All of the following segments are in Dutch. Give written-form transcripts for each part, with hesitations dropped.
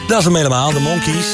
Dat is hem helemaal, de Monkeys.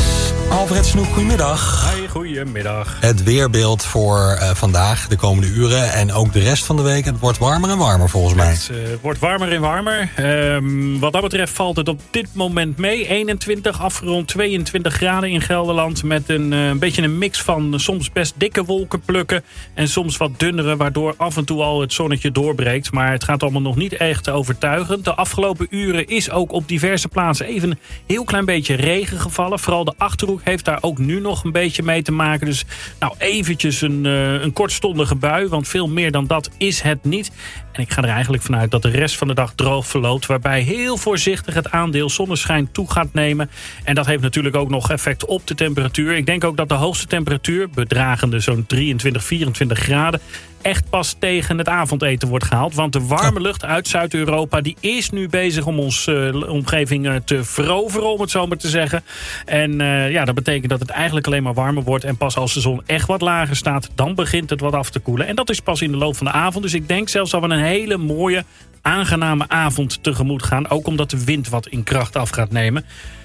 Alfred Snoek, goedemiddag. Hey, goedemiddag. Het weerbeeld voor vandaag, de komende uren en ook de rest van de week. Het wordt warmer en warmer volgens mij. Het wordt warmer en warmer. Wat dat betreft valt het op dit moment mee. 21, afgerond 22 graden in Gelderland. Met een beetje een mix van soms best dikke wolkenplukken. En soms wat dunnere, waardoor af en toe al het zonnetje doorbreekt. Maar het gaat allemaal nog niet echt overtuigend. De afgelopen uren is ook op diverse plaatsen even een heel klein beetje regen gevallen. Vooral de Achterhoek heeft daar ook nu nog een beetje mee te maken. Dus nou eventjes een kortstondige bui. Want veel meer dan dat is het niet. En ik ga er eigenlijk vanuit dat de rest van de dag droog verloopt. Waarbij heel voorzichtig het aandeel zonneschijn toe gaat nemen. En dat heeft natuurlijk ook nog effect op de temperatuur. Ik denk ook dat de hoogste temperatuur, bedragende zo'n 23, 24 graden... echt pas tegen het avondeten wordt gehaald. Want de warme lucht uit Zuid-Europa die is nu bezig om onze omgeving te veroveren, om het zo maar te zeggen. En dat betekent dat het eigenlijk alleen maar warmer wordt. En pas als de zon echt wat lager staat, dan begint het wat af te koelen. En dat is pas in de loop van de avond. Dus ik denk zelfs dat we een hele mooie, aangename avond tegemoet gaan. Ook omdat de wind wat in kracht af gaat nemen.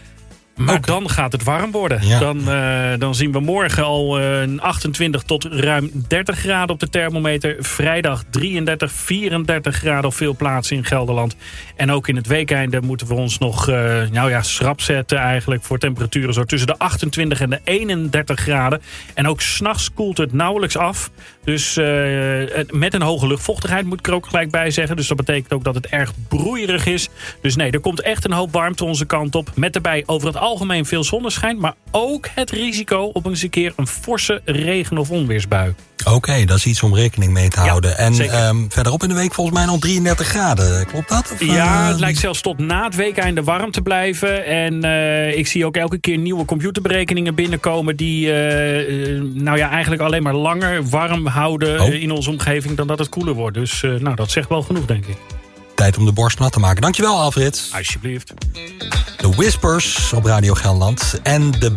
Maar dan gaat het warm worden. Ja. Dan zien we morgen al 28 tot ruim 30 graden op de thermometer. Vrijdag 33, 34 graden op veel plaatsen in Gelderland. En ook in het weekeinde moeten we ons nog schrap zetten eigenlijk voor temperaturen zo tussen de 28 en de 31 graden. En ook 's nachts koelt het nauwelijks af. Dus met een hoge luchtvochtigheid moet ik er ook gelijk bij zeggen. Dus dat betekent ook dat het erg broeierig is. Dus nee, er komt echt een hoop warmte onze kant op. Met daarbij over het algemeen veel zonneschijn, maar ook het risico op eens een keer een forse regen- of onweersbui. Oké, dat is iets om rekening mee te houden. Ja, en verderop in de week volgens mij nog 33 graden. Klopt dat? Of, ja, het lijkt zelfs tot na het weekeinde warm te blijven. En ik zie ook elke keer nieuwe computerberekeningen binnenkomen die eigenlijk alleen maar langer warm houden in onze omgeving dan dat het koeler wordt. Dus dat zegt wel genoeg, denk ik. Tijd om de borst nat te maken. Dankjewel, Alfred. Alsjeblieft. De Whispers op Radio Gelderland en de